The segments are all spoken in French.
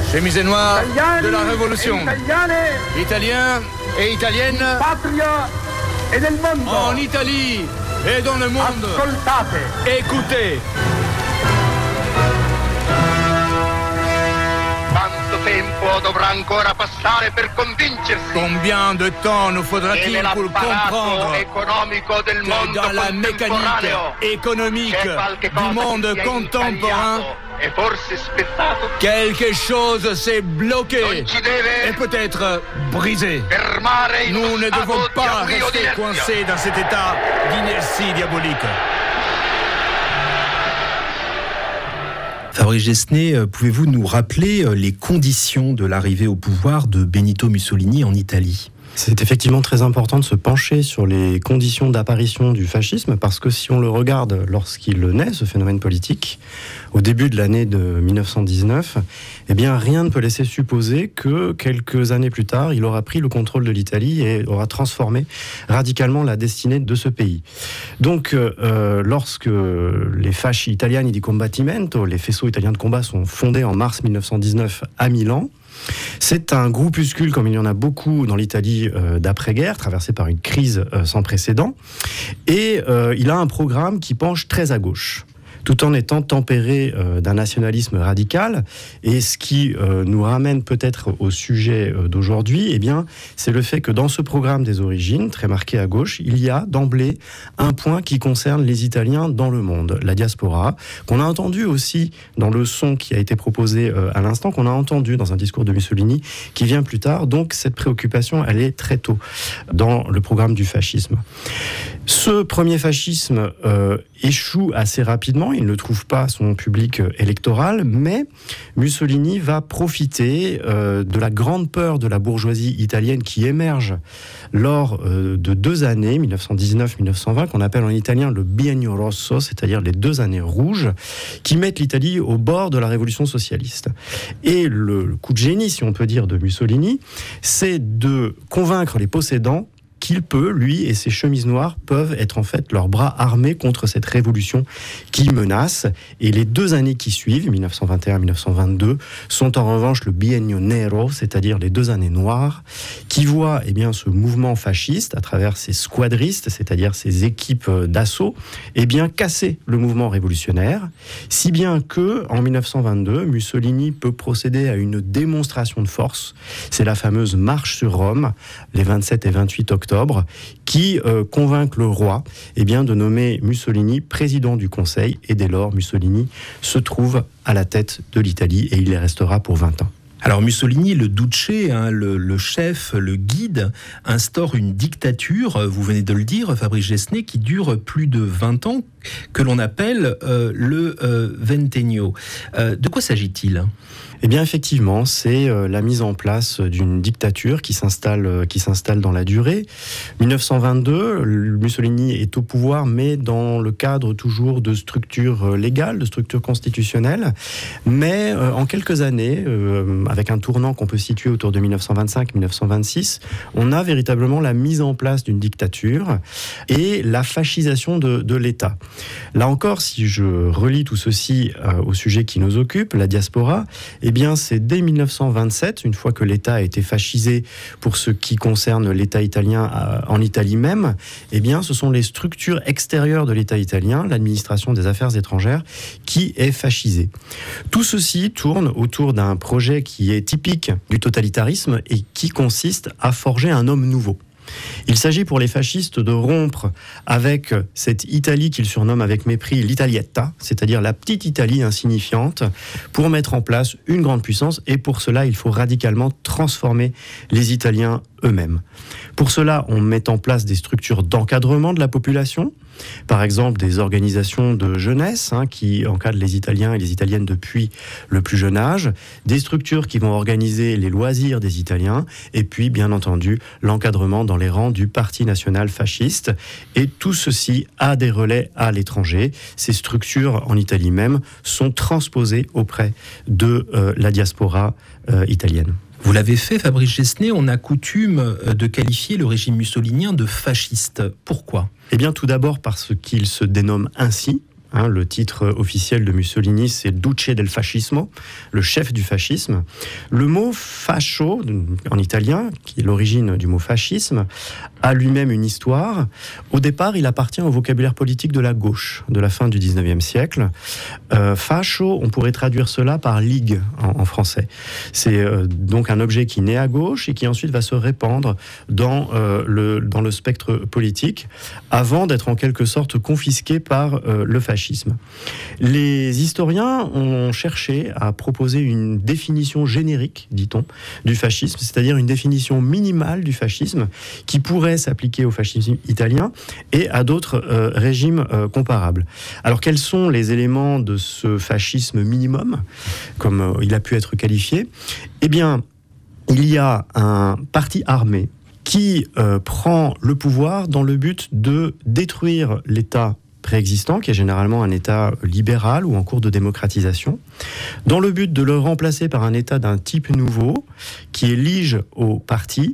chemisés noirs de la Révolution, Italiens et Italiennes, en Italie et dans le monde, écoutez. Combien de temps nous faudra-t-il pour comprendre que dans la mécanique économique du monde contemporain, quelque chose s'est bloqué et peut-être brisé. Nous ne devons pas rester coincés dans cet état d'inertie diabolique. Fabrice Gesnet, pouvez-vous nous rappeler les conditions de l'arrivée au pouvoir de Benito Mussolini en Italie ? C'est effectivement très important de se pencher sur les conditions d'apparition du fascisme, parce que si on le regarde lorsqu'il naît, ce phénomène politique, au début de l'année de 1919, eh bien rien ne peut laisser supposer que quelques années plus tard, il aura pris le contrôle de l'Italie et aura transformé radicalement la destinée de ce pays. Donc, lorsque les Fasci Italiani di Combattimento, les faisceaux italiens de combat, sont fondés en mars 1919 à Milan, c'est un groupuscule, comme il y en a beaucoup dans l'Italie d'après-guerre, traversé par une crise sans précédent. Et il a un programme qui penche très à gauche, tout en étant tempéré d'un nationalisme radical. Et ce qui nous ramène peut-être au sujet d'aujourd'hui, eh bien, c'est le fait que dans ce programme des origines, très marqué à gauche, il y a d'emblée un point qui concerne les Italiens dans le monde, la diaspora, qu'on a entendu aussi dans le son qui a été proposé à l'instant, qu'on a entendu dans un discours de Mussolini qui vient plus tard. Donc cette préoccupation, elle est très tôt dans le programme du fascisme. Ce premier fascisme échoue assez rapidement, il ne trouve pas son public électoral, mais Mussolini va profiter de la grande peur de la bourgeoisie italienne qui émerge lors de 2 années, 1919-1920, qu'on appelle en italien le biennio rosso, c'est-à-dire les 2 années rouges, qui mettent l'Italie au bord de la révolution socialiste. Et le coup de génie, si on peut dire, de Mussolini, c'est de convaincre les possédants qu'il peut, lui et ses chemises noires, peuvent être en fait leurs bras armés contre cette révolution qui menace. Et les 2 années qui suivent, 1921-1922, sont en revanche le biennio nero, c'est-à-dire les 2 années noires, qui voient eh bien, ce mouvement fasciste, à travers ses squadristes, c'est-à-dire ses équipes d'assaut, eh bien, casser le mouvement révolutionnaire, si bien que, en 1922, Mussolini peut procéder à une démonstration de force. C'est la fameuse marche sur Rome, les 27 et 28 octobre, qui convainc le roi eh bien, de nommer Mussolini président du Conseil, et dès lors Mussolini se trouve à la tête de l'Italie et il y restera pour 20 ans. Alors Mussolini, le duce, le chef, le guide, instaure une dictature, vous venez de le dire, Fabrice Gesnet, qui dure plus de 20 ans, que l'on appelle le ventennio. De quoi s'agit-il ? Eh bien, effectivement, c'est la mise en place d'une dictature qui s'installe dans la durée. 1922, Mussolini est au pouvoir, mais dans le cadre toujours de structures légales, de structures constitutionnelles. Mais en quelques années, avec un tournant qu'on peut situer autour de 1925-1926, on a véritablement la mise en place d'une dictature et la fascisation de l'État. Là encore, si je relie tout ceci au sujet qui nous occupe, la diaspora, eh bien, c'est dès 1927, une fois que l'État a été fascisé pour ce qui concerne l'État italien en Italie même, eh bien, ce sont les structures extérieures de l'État italien, l'administration des affaires étrangères, qui est fascisée. Tout ceci tourne autour d'un projet qui est typique du totalitarisme et qui consiste à forger un homme nouveau. Il s'agit pour les fascistes de rompre avec cette Italie qu'ils surnomment avec mépris l'Italietta, c'est-à-dire la petite Italie insignifiante, pour mettre en place une grande puissance. Et pour cela, il faut radicalement transformer les Italiens eux-mêmes. Pour cela, on met en place des structures d'encadrement de la population, par exemple des organisations de jeunesse qui encadrent les Italiens et les Italiennes depuis le plus jeune âge, des structures qui vont organiser les loisirs des Italiens, et puis bien entendu l'encadrement dans les rangs du Parti national fasciste. Et tout ceci a des relais à l'étranger. Ces structures en Italie même sont transposées auprès de la diaspora italienne. Vous l'avez fait, Fabrice Gesnet, on a coutume de qualifier le régime mussolinien de fasciste. Pourquoi ? Eh bien, tout d'abord parce qu'il se dénomme ainsi. Le titre officiel de Mussolini, c'est Duce del Fascismo, le chef du fascisme. Le mot fascio, en italien, qui est l'origine du mot fascisme, a lui-même une histoire. Au départ, il appartient au vocabulaire politique de la gauche, de la fin du 19e siècle. Fascio, on pourrait traduire cela par ligue en français. C'est donc un objet qui naît à gauche et qui ensuite va se répandre dans le spectre politique, avant d'être en quelque sorte confisqué par le fascisme. Les historiens ont cherché à proposer une définition générique, dit-on, du fascisme, c'est-à-dire une définition minimale du fascisme qui pourrait s'appliquer au fascisme italien et à d'autres régimes comparables. Alors quels sont les éléments de ce fascisme minimum, comme il a pu être qualifié ? Eh bien, il y a un parti armé qui prend le pouvoir dans le but de détruire l'État préexistant, qui est généralement un État libéral ou en cours de démocratisation, dans le but de le remplacer par un État d'un type nouveau, qui est lige au parti,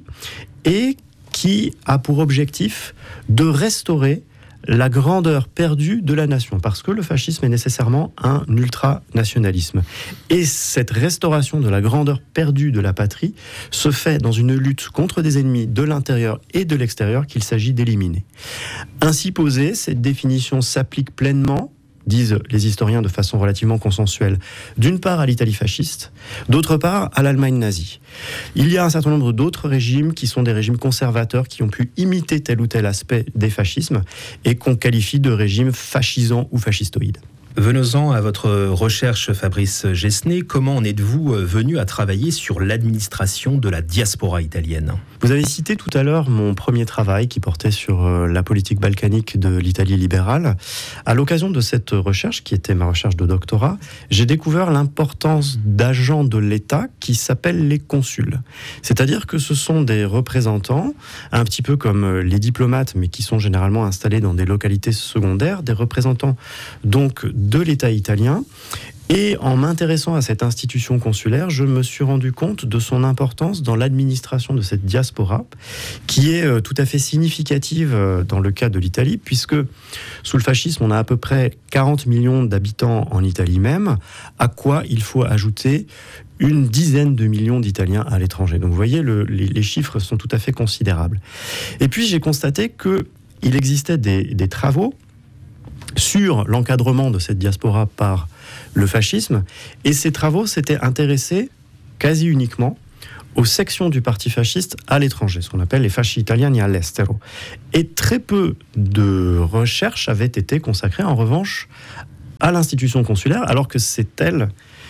et qui a pour objectif de restaurer la grandeur perdue de la nation, parce que le fascisme est nécessairement un ultranationalisme. Et cette restauration de la grandeur perdue de la patrie se fait dans une lutte contre des ennemis de l'intérieur et de l'extérieur qu'il s'agit d'éliminer. Ainsi posée, cette définition s'applique pleinement, disent les historiens de façon relativement consensuelle, d'une part à l'Italie fasciste, d'autre part à l'Allemagne nazie. Il y a un certain nombre d'autres régimes qui sont des régimes conservateurs qui ont pu imiter tel ou tel aspect des fascismes et qu'on qualifie de régimes fascisants ou fascistoïdes. Venons-en à votre recherche, Fabrice Gesné. Comment en êtes-vous venu à travailler sur l'administration de la diaspora italienne ? Vous avez cité tout à l'heure mon premier travail qui portait sur la politique balkanique de l'Italie libérale. À l'occasion de cette recherche, qui était ma recherche de doctorat, j'ai découvert l'importance d'agents de l'État qui s'appellent les consuls. C'est-à-dire que ce sont des représentants, un petit peu comme les diplomates, mais qui sont généralement installés dans des localités secondaires, des représentants donc de l'État italien. Et en m'intéressant à cette institution consulaire, je me suis rendu compte de son importance dans l'administration de cette diaspora, qui est tout à fait significative dans le cas de l'Italie, puisque sous le fascisme, on a à peu près 40 millions d'habitants en Italie même, à quoi il faut ajouter une dizaine de millions d'Italiens à l'étranger. Donc vous voyez, les chiffres sont tout à fait considérables. Et puis j'ai constaté qu'il existait des travaux sur l'encadrement de cette diaspora par le fascisme, et ces travaux s'étaient intéressés quasi uniquement aux sections du parti fasciste à l'étranger, ce qu'on appelle les fasci italiani all'estero. Et très peu de recherches avaient été consacrées en revanche à l'institution consulaire, alors que c'est elle,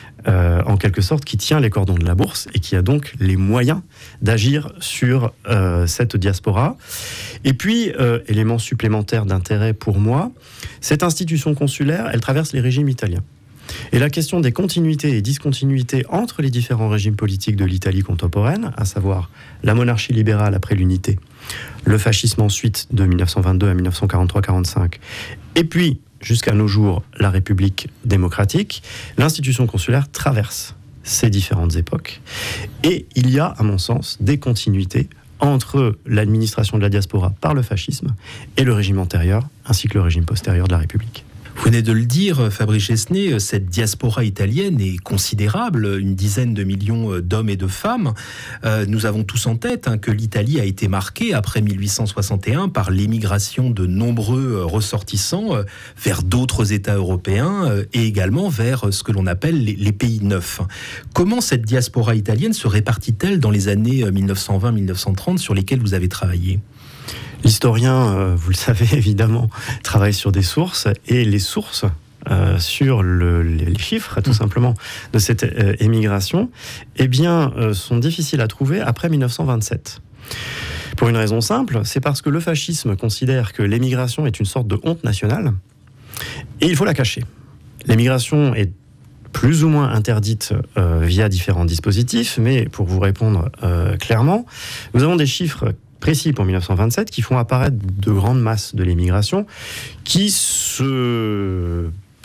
en quelque sorte, qui tient les cordons de la bourse et qui a donc les moyens d'agir sur cette diaspora. Et puis, élément supplémentaire d'intérêt pour moi, cette institution consulaire, elle traverse les régimes italiens. Et la question des continuités et discontinuités entre les différents régimes politiques de l'Italie contemporaine, à savoir la monarchie libérale après l'unité, le fascisme ensuite de 1922 à 1943-45, et puis jusqu'à nos jours la République démocratique, l'institution consulaire traverse ces différentes époques. Et il y a, à mon sens, des continuités entre l'administration de la diaspora par le fascisme et le régime antérieur, ainsi que le régime postérieur de la République. Vous venez de le dire, Fabrice Gesné, cette diaspora italienne est considérable, une dizaine de millions d'hommes et de femmes. Nous avons tous en tête que l'Italie a été marquée après 1861 par l'émigration de nombreux ressortissants vers d'autres États européens et également vers ce que l'on appelle les pays neufs. Comment cette diaspora italienne se répartit-elle dans les années 1920-1930 sur lesquelles vous avez travaillé ? L'historien, vous le savez évidemment, travaille sur des sources, et les sources sur les chiffres, tout simplement, de cette émigration, eh bien, sont difficiles à trouver après 1927. Pour une raison simple, c'est parce que le fascisme considère que l'émigration est une sorte de honte nationale, et il faut la cacher. L'émigration est plus ou moins interdite via différents dispositifs, mais pour vous répondre clairement, nous avons des chiffres précis pour 1927 qui font apparaître de grandes masses de l'émigration qui se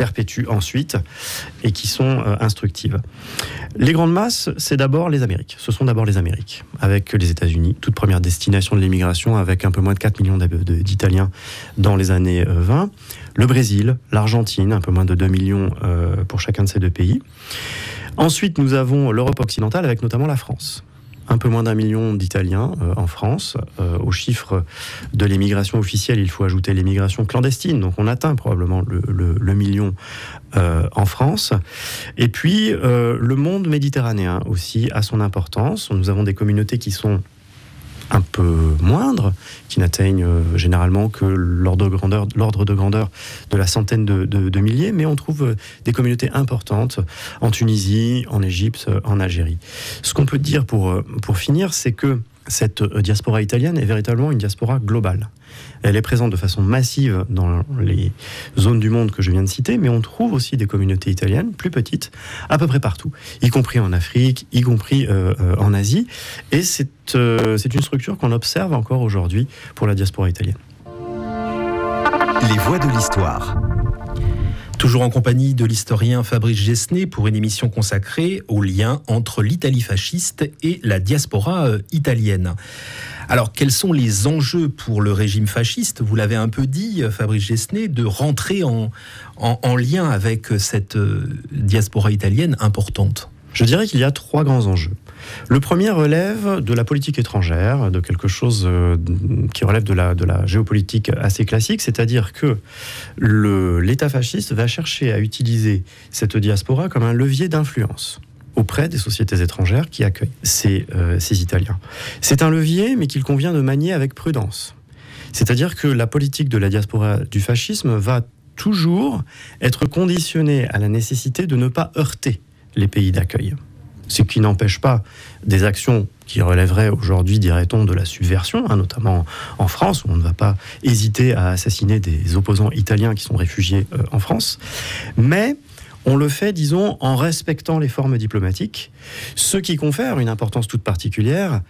perpétuent ensuite et qui sont instructives. Les grandes masses, c'est d'abord les Amériques. Ce sont d'abord les Amériques, avec les États-Unis, toute première destination de l'immigration, avec un peu moins de 4 millions d'Italiens dans les années 20. Le Brésil, l'Argentine, un peu moins de 2 millions pour chacun de ces deux pays. Ensuite, nous avons l'Europe occidentale, avec notamment la France. Un peu moins d'1 million d'Italiens en France. Au chiffre de l'émigration officielle, il faut ajouter l'émigration clandestine. Donc on atteint probablement le million en France. Et puis le monde méditerranéen aussi a son importance. Nous avons des communautés qui sont un peu moindres, qui n'atteignent généralement que l'ordre de grandeur de la centaine de milliers, mais on trouve des communautés importantes en Tunisie, en Égypte, en Algérie. Ce qu'on peut dire pour finir, c'est que cette diaspora italienne est véritablement une diaspora globale. Elle est présente de façon massive dans les zones du monde que je viens de citer, mais on trouve aussi des communautés italiennes plus petites, à peu près partout, y compris en Afrique, y compris en Asie. Et c'est une structure qu'on observe encore aujourd'hui pour la diaspora italienne. Les voix de l'histoire. Toujours en compagnie de l'historien Fabrice Gesnet pour une émission consacrée au lien entre l'Italie fasciste et la diaspora italienne. Alors, quels sont les enjeux pour le régime fasciste ? Vous l'avez un peu dit, Fabrice Gesnet, de rentrer en lien avec cette diaspora italienne importante. Je dirais qu'il y a 3 grands enjeux. Le premier relève de la politique étrangère, de quelque chose qui relève de la géopolitique assez classique, c'est-à-dire que l'État fasciste va chercher à utiliser cette diaspora comme un levier d'influence auprès des sociétés étrangères qui accueillent ces Italiens. C'est un levier, mais qu'il convient de manier avec prudence. C'est-à-dire que la politique de la diaspora du fascisme va toujours être conditionnée à la nécessité de ne pas heurter les pays d'accueil. Ce qui n'empêche pas des actions qui relèveraient aujourd'hui, dirait-on, de la subversion, notamment en France, où on ne va pas hésiter à assassiner des opposants italiens qui sont réfugiés en France. Mais on le fait, disons, en respectant les formes diplomatiques, ce qui confère une importance toute particulière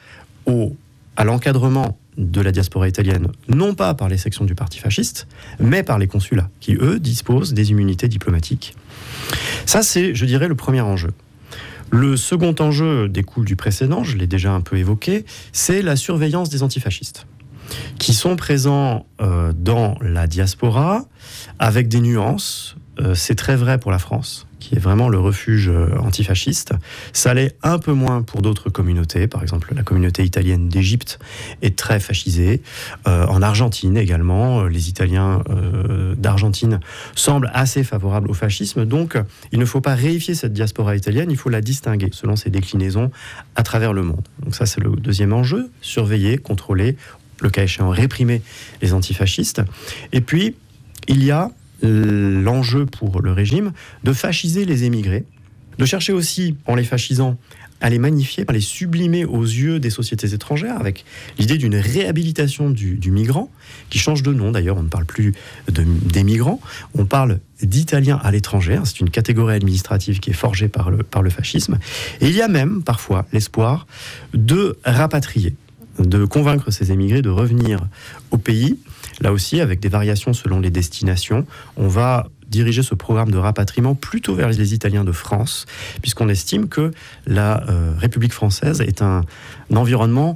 à l'encadrement de la diaspora italienne, non pas par les sections du parti fasciste, mais par les consulats, qui, eux, disposent des immunités diplomatiques. Ça, c'est, je dirais, le premier enjeu. Le second enjeu découle du précédent, je l'ai déjà un peu évoqué, c'est la surveillance des antifascistes, qui sont présents dans la diaspora avec des nuances. C'est très vrai pour la France, qui est vraiment le refuge antifasciste. Ça l'est un peu moins pour d'autres communautés. Par exemple, la communauté italienne d'Égypte est très fascisée. En Argentine également, les Italiens d'Argentine semblent assez favorables au fascisme. Donc, il ne faut pas réifier cette diaspora italienne, il faut la distinguer selon ses déclinaisons à travers le monde. Donc ça, c'est le deuxième enjeu, surveiller, contrôler, le cas échéant réprimer les antifascistes. Et puis, il y a l'enjeu pour le régime de fasciser les émigrés, de chercher aussi, en les fascisant, à les magnifier, à les sublimer aux yeux des sociétés étrangères, avec l'idée d'une réhabilitation du migrant, qui change de nom d'ailleurs, on ne parle plus des migrants, on parle d'Italiens à l'étranger, c'est une catégorie administrative qui est forgée par le fascisme, et il y a même parfois l'espoir de rapatrier, de convaincre ces émigrés de revenir au pays. Là aussi, avec des variations selon les destinations, on va diriger ce programme de rapatriement plutôt vers les Italiens de France, puisqu'on estime que la République française est un environnement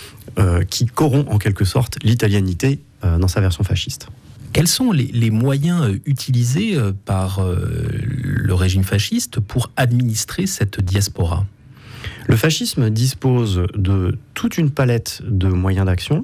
qui corrompt en quelque sorte l'italianité dans sa version fasciste. Quels sont les moyens utilisés par le régime fasciste pour administrer cette diaspora ? Le fascisme dispose de toute une palette de moyens d'action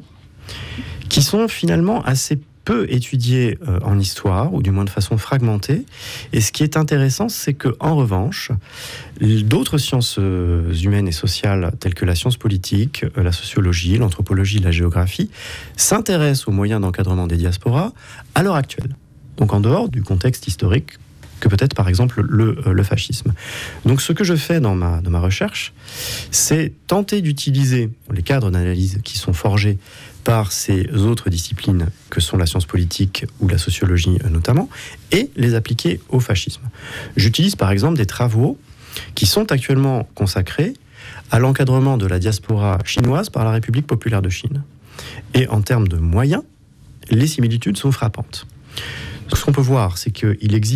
qui sont finalement assez peu étudiés en histoire, ou du moins de façon fragmentée. Et ce qui est intéressant, c'est qu'en revanche, d'autres sciences humaines et sociales, telles que la science politique, la sociologie, l'anthropologie, la géographie, s'intéressent aux moyens d'encadrement des diasporas à l'heure actuelle. Donc en dehors du contexte historique que peut-être par exemple le fascisme. Donc ce que je fais dans ma recherche, c'est tenter d'utiliser les cadres d'analyse qui sont forgés par ces autres disciplines que sont la science politique ou la sociologie notamment, et les appliquer au fascisme. J'utilise par exemple des travaux qui sont actuellement consacrés à l'encadrement de la diaspora chinoise par la République populaire de Chine. Et en termes de moyens, les similitudes sont frappantes. Ce qu'on peut voir, c'est qu'il existe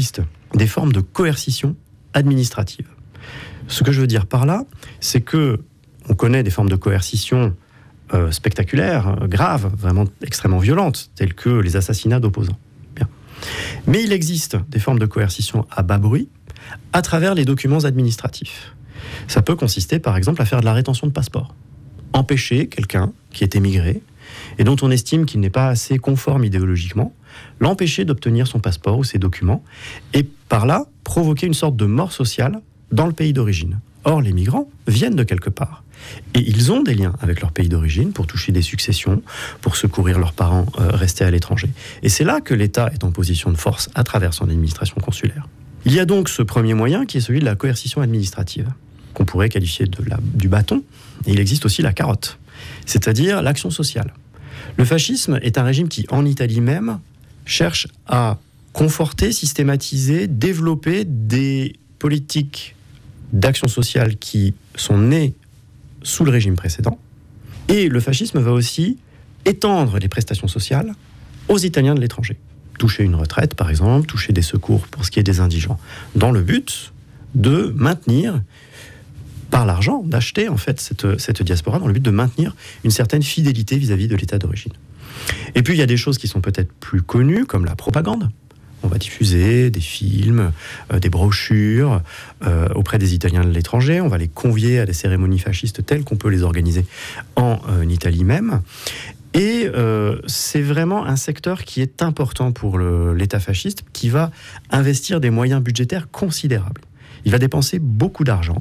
des formes de coercition administrative. Ce que je veux dire par là, c'est que on connaît des formes de coercition spectaculaires, graves, vraiment extrêmement violentes, telles que les assassinats d'opposants. Bien. Mais il existe des formes de coercition à bas bruit à travers les documents administratifs. Ça peut consister, par exemple, à faire de la rétention de passeport. Empêcher quelqu'un qui est émigré et dont on estime qu'il n'est pas assez conforme idéologiquement, l'empêcher d'obtenir son passeport ou ses documents, et par là, provoquer une sorte de mort sociale dans le pays d'origine. Or, les migrants viennent de quelque part. Et ils ont des liens avec leur pays d'origine pour toucher des successions, pour secourir leurs parents restés à l'étranger. Et c'est là que l'État est en position de force à travers son administration consulaire. Il y a donc ce premier moyen qui est celui de la coercition administrative, qu'on pourrait qualifier du bâton, et il existe aussi la carotte, c'est-à-dire l'action sociale. Le fascisme est un régime qui, en Italie même, cherche à conforter, systématiser, développer des politiques d'action sociale qui sont nées sous le régime précédent. Et le fascisme va aussi étendre les prestations sociales aux Italiens de l'étranger. Toucher une retraite, par exemple, toucher des secours pour ce qui est des indigents, dans le but de maintenir, par l'argent, d'acheter en fait cette diaspora, dans le but de maintenir une certaine fidélité vis-à-vis de l'État d'origine. Et puis il y a des choses qui sont peut-être plus connues, comme la propagande. On va diffuser des films, des brochures auprès des Italiens de l'étranger. On va les convier à des cérémonies fascistes telles qu'on peut les organiser en Italie même. Et c'est vraiment un secteur qui est important pour l'État fasciste, qui va investir des moyens budgétaires considérables. Il va dépenser beaucoup d'argent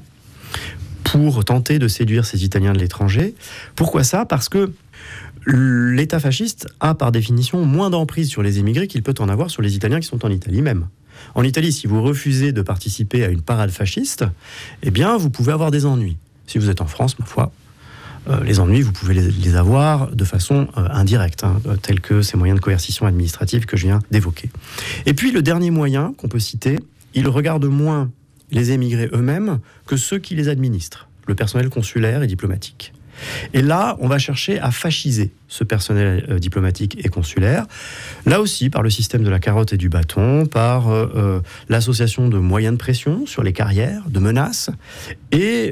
pour tenter de séduire ces Italiens de l'étranger. Pourquoi ça ? Parce que l'État fasciste a par définition moins d'emprise sur les émigrés qu'il peut en avoir sur les Italiens qui sont en Italie même. En Italie, si vous refusez de participer à une parade fasciste, eh bien, vous pouvez avoir des ennuis. Si vous êtes en France, ma foi, les ennuis, vous pouvez les avoir de façon indirecte, tels que ces moyens de coercition administrative que je viens d'évoquer. Et puis, le dernier moyen qu'on peut citer, il regarde moins les émigrés eux-mêmes que ceux qui les administrent, le personnel consulaire et diplomatique. Et là, on va chercher à fasciser ce personnel diplomatique et consulaire, là aussi par le système de la carotte et du bâton, par l'association de moyens de pression sur les carrières, de menaces, et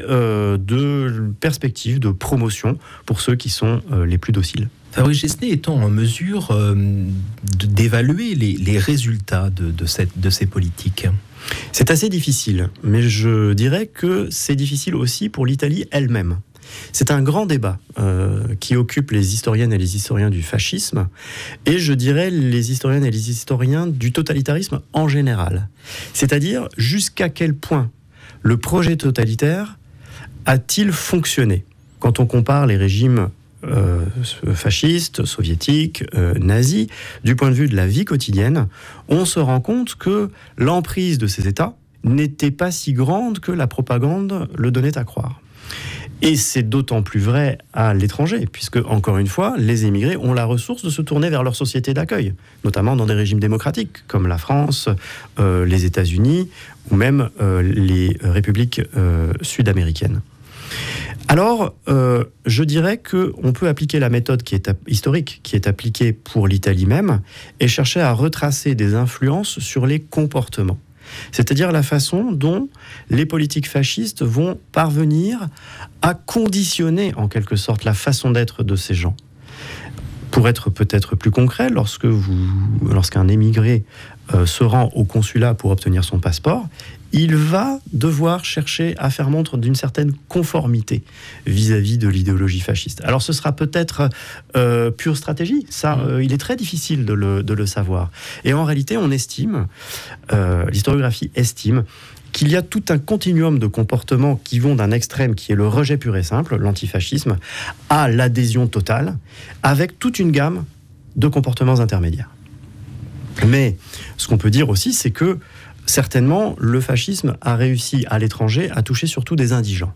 de perspectives de promotion pour ceux qui sont les plus dociles. Fabrice Gesnet étant en mesure d'évaluer les résultats de ces politiques? C'est assez difficile, mais je dirais que c'est difficile aussi pour l'Italie elle-même. C'est un grand débat qui occupe les historiennes et les historiens du fascisme, et je dirais les historiennes et les historiens du totalitarisme en général. C'est-à-dire jusqu'à quel point le projet totalitaire a-t-il fonctionné ? Quand on compare les régimes fascistes, soviétiques, nazis, du point de vue de la vie quotidienne, on se rend compte que l'emprise de ces États n'était pas si grande que la propagande le donnait à croire. Et c'est d'autant plus vrai à l'étranger, puisque, encore une fois, les émigrés ont la ressource de se tourner vers leur société d'accueil, notamment dans des régimes démocratiques, comme la France, les États-Unis, ou même les républiques sud-américaines. Alors, je dirais qu'on peut appliquer la méthode qui est historique, qui est appliquée pour l'Italie même, et chercher à retracer des influences sur les comportements. C'est-à-dire la façon dont les politiques fascistes vont parvenir à conditionner en quelque sorte la façon d'être de ces gens. Pour être peut-être plus concret, lorsqu'un émigré se rend au consulat pour obtenir son passeport, il va devoir chercher à faire montre d'une certaine conformité vis-à-vis de l'idéologie fasciste. Alors ce sera peut-être pure stratégie, ça il est très difficile de le savoir. Et en réalité on estime, l'historiographie estime, qu'il y a tout un continuum de comportements qui vont d'un extrême qui est le rejet pur et simple, l'antifascisme, à l'adhésion totale, avec toute une gamme de comportements intermédiaires. Mais ce qu'on peut dire aussi, c'est que certainement, le fascisme a réussi à l'étranger à toucher surtout des indigents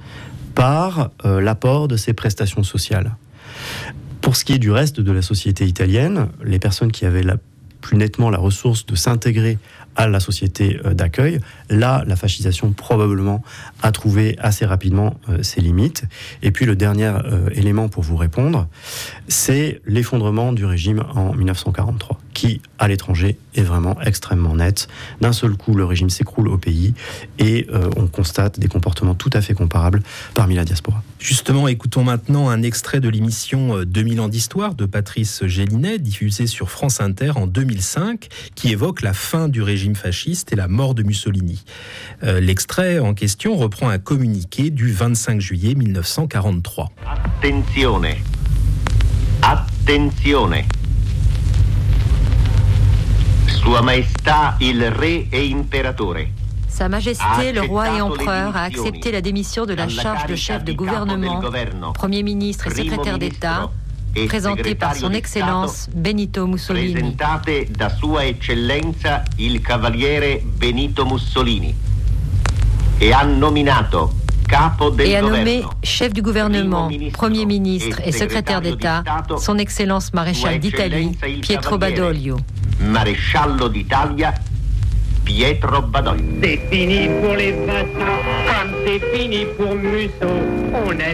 par l'apport de ses prestations sociales. Pour ce qui est du reste de la société italienne, les personnes qui avaient plus nettement la ressource de s'intégrer à la société d'accueil. Là, la fascisation probablement a trouvé assez rapidement ses limites. Et puis le dernier élément pour vous répondre, c'est l'effondrement du régime en 1943, qui, à l'étranger, est vraiment extrêmement net. D'un seul coup, le régime s'écroule au pays et on constate des comportements tout à fait comparables parmi la diaspora. Justement, écoutons maintenant un extrait de l'émission 2000 ans d'histoire de Patrice Gélinet, diffusée sur France Inter en 2005, qui évoque la fin du régime fasciste et la mort de Mussolini. L'extrait en question reprend un communiqué du 25 juillet 1943. Attenzione! Attenzione! Sua Maestà il Re e Imperatore. Sa Majesté, le roi et empereur, a accepté la démission de la charge de chef de gouvernement, Premier ministre et secrétaire d'État, présentée par son Excellence Benito Mussolini. Presentate da Sua Eccellenza il Cavaliere Benito Mussolini. E ha nominato capo del et a nommé governo, chef du gouvernement, Premier ministre et secrétaire d'État, son Excellence Maréchal d'Italie, Pietro Badoglio. Maresciallo d'Italia Pietro Badoglio. C'est fini pour les vassaux, comme c'est fini pour Musso. On a